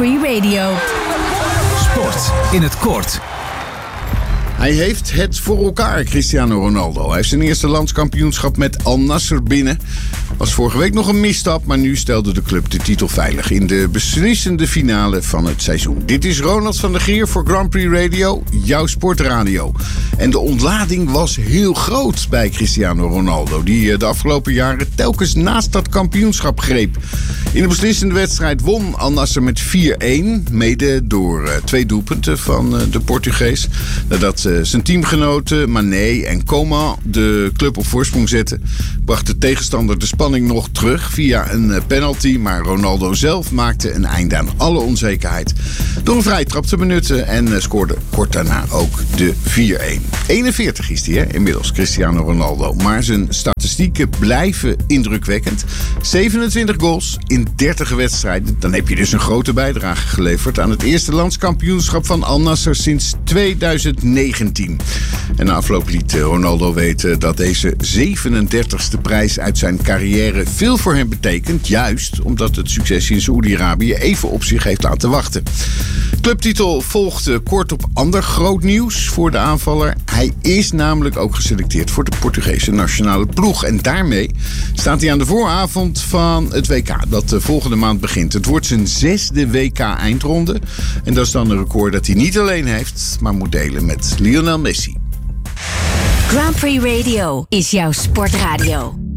Prix Radio. Sport in het kort. Hij heeft het voor elkaar, Cristiano Ronaldo. Hij heeft zijn eerste landskampioenschap met Al Nassr binnen. Was vorige week nog een misstap, maar nu stelde de club de titel veilig in de beslissende finale van het seizoen. Dit is Ronald van der Geer voor Grand Prix Radio, jouw sportradio. En de ontlading was heel groot bij Cristiano Ronaldo, die de afgelopen jaren telkens naast dat kampioenschap greep. In de beslissende wedstrijd won Al Nassr met 4-1, mede door 2 doelpunten van de Portugees. Nadat zijn teamgenoten Mané en Coman de club op voorsprong zetten, bracht de tegenstander de spanning nog terug via een penalty. Maar Ronaldo zelf maakte een einde aan alle onzekerheid door een vrije trap te benutten en scoorde kort daarna ook de 4-1. 41 is hij inmiddels, Cristiano Ronaldo. Maar zijn statistieken blijven indrukwekkend. 27 goals in 30 wedstrijden. Dan heb je dus een grote bijdrage geleverd aan het eerste landskampioenschap van Al Nassr sinds 2019. En na afloop liet Ronaldo weten dat deze 37e prijs uit zijn carrière veel voor hem betekent. Juist omdat het succes in Saoedi-Arabië even op zich heeft laten wachten. Clubtitel volgde kort op ander groot nieuws voor de aanvaller. Hij is namelijk ook geselecteerd voor de Portugese nationale ploeg. En daarmee staat hij aan de vooravond van het WK dat volgende maand begint. Het wordt zijn 6e WK-eindronde. En dat is dan een record dat hij niet alleen heeft, maar moet delen met Lionel Messi. Grand Prix Radio is jouw sportradio.